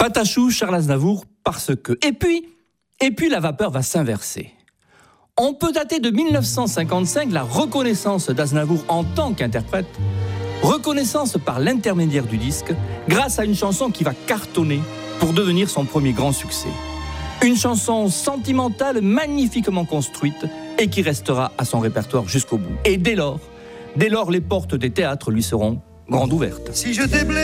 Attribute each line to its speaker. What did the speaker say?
Speaker 1: Patachou, Charles Aznavour, parce que. Et puis la vapeur va s'inverser. On peut dater de 1955 la reconnaissance d'Aznavour en tant qu'interprète, reconnaissance par l'intermédiaire du disque, grâce à une chanson qui va cartonner pour devenir son premier grand succès. Une chanson sentimentale, magnifiquement construite et qui restera à son répertoire jusqu'au bout. Et dès lors, les portes des théâtres lui seront grandes ouvertes.
Speaker 2: Si je t'ai blessé